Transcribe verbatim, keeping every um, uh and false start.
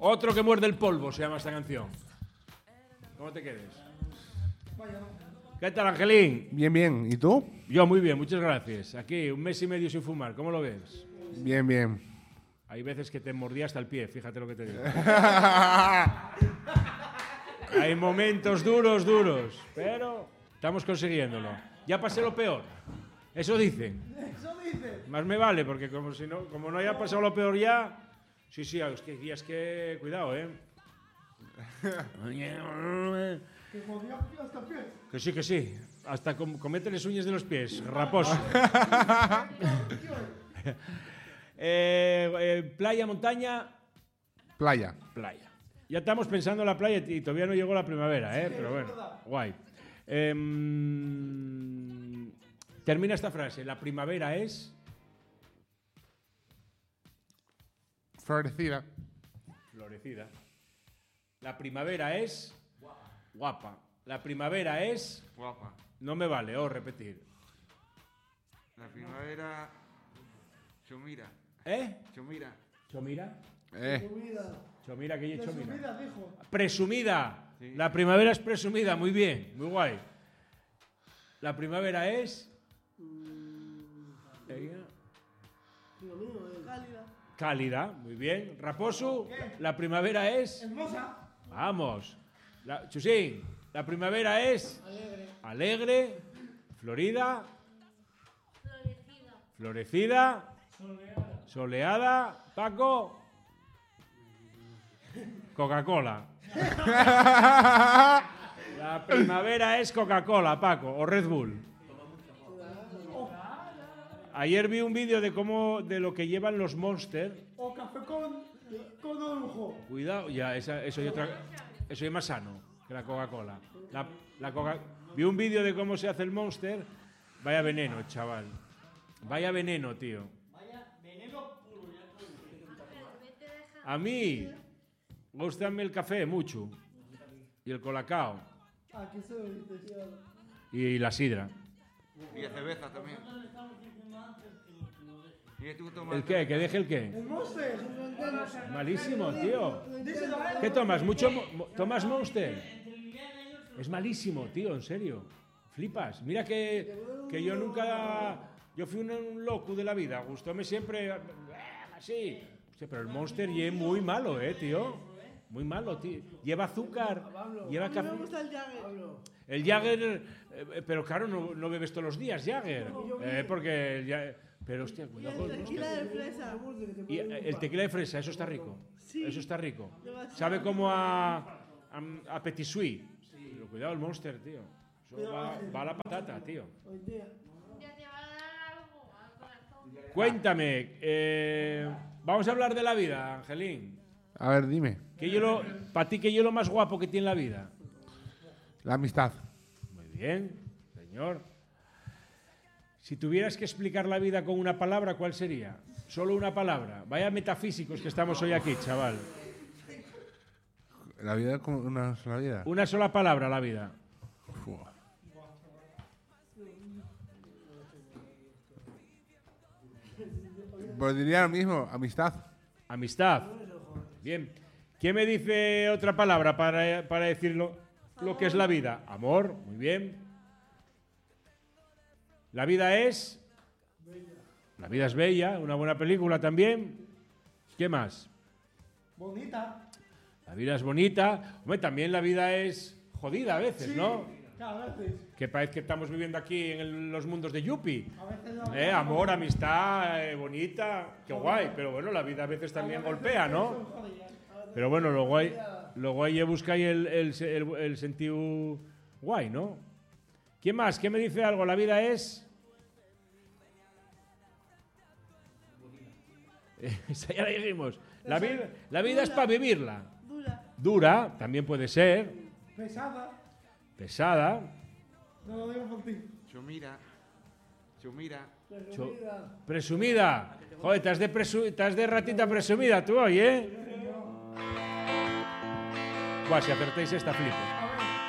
Otro que muerde el polvo se llama esta canción. ¿Cómo te quedes? ¿Qué tal, Angelín? Bien, bien. ¿Y tú? Yo muy bien, muchas gracias. Aquí, un mes y medio sin fumar. ¿Cómo lo ves? Bien, bien. Hay veces que te mordía hasta el pie, fíjate lo que te digo. Hay momentos duros, duros, pero estamos consiguiéndolo. Ya pasé lo peor. Eso dicen. Eso dicen. Más me vale, porque como, si no, como no haya pasado lo peor ya... Sí, sí, es que, es que cuidado, ¿eh? Que jodía hasta el pie. Que sí, que sí. Hasta com comételes uñas de los pies, raposo. eh, eh, playa, montaña... Playa. Playa. Ya estamos pensando en la playa y todavía no llegó la primavera, ¿eh? Pero bueno, guay. Eh, termina esta frase. La primavera es... Florecida. Florecida. La primavera es... Guapa. La primavera es... Guapa. No me vale, o repetir. La primavera... Chomira. ¿Eh? Chomira. ¿Chomira? Eh. Chomira, ¿qué es Chomira? Presumida, dijo. Presumida. Sí. La primavera es presumida, muy bien, muy guay. La primavera es... Ella. Cálida. Cálida, muy bien. Raposo, la primavera es... Hermosa. Vamos. La, Chusín, la primavera es... Alegre. Alegre. Florida. Florecida. Florecida. Soleada. Paco. Coca-Cola. La primavera es Coca-Cola, Paco, o Red Bull. Ayer vi un vídeo de cómo de lo que llevan los Monster. O café con, con orujo. Cuidado, ya, esa, eso y otra, eso es más sano que la Coca-Cola. La, la Coca, vi un vídeo de cómo se hace el Monster. Vaya veneno, chaval. Vaya veneno, tío. A mí, gustame el café mucho. Y el colacao. Ah, que se lo dice. Y la sidra. Y la cerveza también. ¿Y tú tomas? ¿El qué? ¿Que deje el qué? El Monster. Malísimo, tío. Díselo a él. ¿Qué tomas? ¿Mucho mo- mo- ¿Tomas Monster? Es malísimo, tío, en serio. Flipas. Mira que, que yo nunca... Yo fui un, un loco de la vida. Gustóme siempre... eh, Así. Hostia, pero el Monster es muy malo, eh, tío. Muy malo, tío. Lleva azúcar, lleva café. Me gusta el Jagger. El Jagger... eh, pero claro, no, no bebes todos los días Jagger. Eh, porque... el Ja- pero, hostia, cuidado con el Tequila Monster. de fresa. Y eh, el tequila de fresa, eso está rico. Eso está rico. Sabe como a, a, a petit suisse. Pero cuidado el Monster, tío. Eso va, va a la patata, tío. Ya te va a dar algo al corazón. Cuéntame, eh, vamos a hablar de la vida, Angelín. A ver, dime. Para ti, ¿qué es lo más guapo que tiene la vida? La amistad. Muy bien, señor. Si tuvieras que explicar la vida con una palabra, ¿cuál sería? Solo una palabra. Vaya metafísicos que estamos hoy aquí, chaval. La vida es como una sola vida. Una sola palabra, la vida. Fua. Pues diría lo mismo, amistad. Amistad. Bien. ¿Quién me dice otra palabra para, para decir lo, lo que es la vida? Amor. Muy bien. La vida es... La vida es bella. Una buena película también. ¿Qué más? Bonita. La vida es bonita. Hombre, también la vida es jodida a veces, Sí. ¿no? A veces. Que parece que estamos viviendo aquí en el- los mundos de Yuppie. A veces no. Eh, amor, amistad, eh, bonita, qué guay. Pero bueno, la vida a veces también golpea, ¿no? Pero bueno, lo guay, lo guay es buscar el, el, el, el sentido guay, ¿no? ¿Quién más? ¿Quién me dice algo? La vida es... Esa ya la dijimos. La vida, la vida es para vivirla. Dura. Dura, también puede ser. Pesada. Pesada. No lo digo por ti. Chomira. Chomira. Cho- presumida. Joder, estás de, presu estás de ratita presumida tú hoy, ¿eh? Buah, si acertáis esta flipo.